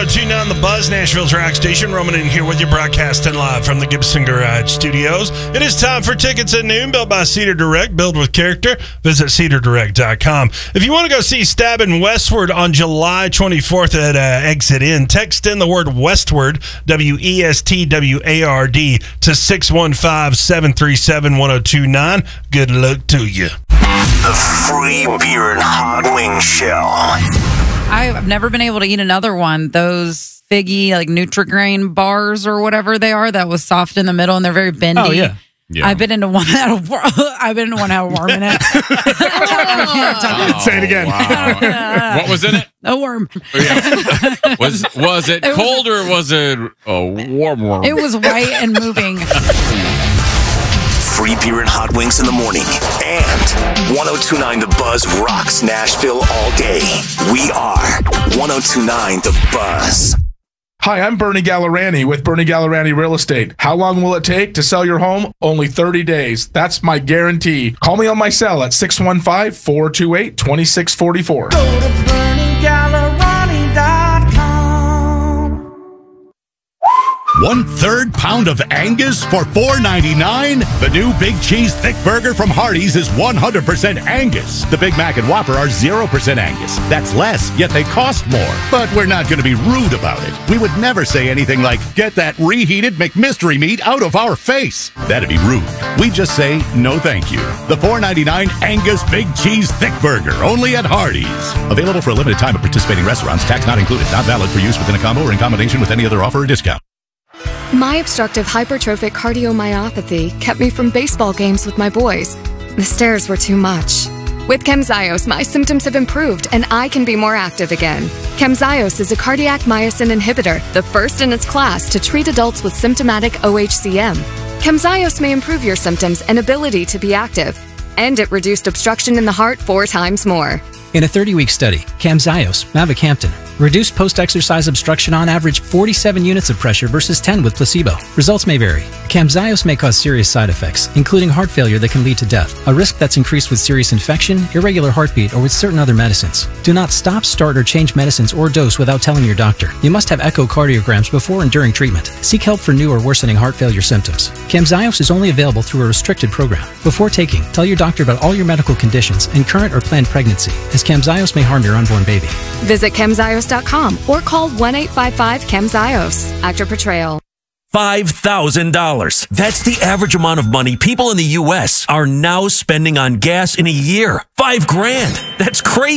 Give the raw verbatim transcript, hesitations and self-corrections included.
two nine The Buzz, Nashville's rock station. Roman in here with you, broadcasting live from the Gibson Garage Studios. It is time for Tickets at Noon, built by Cedar Direct. Build with character. Visit cedar direct dot com. If you want to go see Stabbin' Westward on July twenty-fourth at uh, Exit In, text in the word Westward, W E S T W A R D, to six one five, seven three seven, one oh two nine. Good luck to you. The free beer and hot wing shell. I've never been able to eat another one. Those figgy, like Nutri-Grain bars or whatever they are, that was soft in the middle and they're very bendy. Oh, yeah. Yeah. I've been into one that I've been into one that had a worm in it. oh, Say it again. Wow. What was in it? A worm. Yeah. Was was it, it cold was, or was it a warm worm? It was white and moving. Free beer and hot wings in the morning. And one oh two point nine The Buzz rocks Nashville all day. We are one oh two point nine The Buzz. Hi, I'm Bernie Gallerani with Bernie Gallerani Real Estate. How long will it take to sell your home? Only thirty days. That's my guarantee. Call me on my cell at six one five, four two eight, two six four four. Go to bernie gallerani dot com. One third pound of Angus for four ninety-nine. The new Big Cheese Thick Burger from Hardee's is one hundred percent Angus. The Big Mac and Whopper are zero percent Angus. That's less, yet they cost more. But we're not going to be rude about it. We would never say anything like, get that reheated McMystery meat out of our face. That'd be rude. We just say, no thank you. The four ninety-nine Angus Big Cheese Thick Burger, only at Hardee's. Available for a limited time at participating restaurants. Tax not included. Not valid for use within a combo or in combination with any other offer or discount. My obstructive hypertrophic cardiomyopathy kept me from baseball games with my boys. The stairs were too much. With Camzyos, my symptoms have improved and I can be more active again. Camzyos is a cardiac myosin inhibitor, the first in its class to treat adults with symptomatic O H C M. Camzyos may improve your symptoms and ability to be active, and it reduced obstruction in the heart four times more. In a thirty-week study, Camzyos, mavacamten, reduced post-exercise obstruction on average forty-seven units of pressure versus ten with placebo. Results may vary. Camzyos may cause serious side effects, including heart failure that can lead to death, a risk that's increased with serious infection, irregular heartbeat, or with certain other medicines. Do not stop, start, or change medicines or dose without telling your doctor. You must have echocardiograms before and during treatment. Seek help for new or worsening heart failure symptoms. Camzyos is only available through a restricted program. Before taking, tell your doctor about all your medical conditions and current or planned pregnancy, as Camzyos may harm your unborn baby. Visit Camzyos dot com or call one eight five five Camzyos. Actor portrayal. five thousand dollars. That's the average amount of money people in the U S are now spending on gas in a year. Five grand. That's crazy.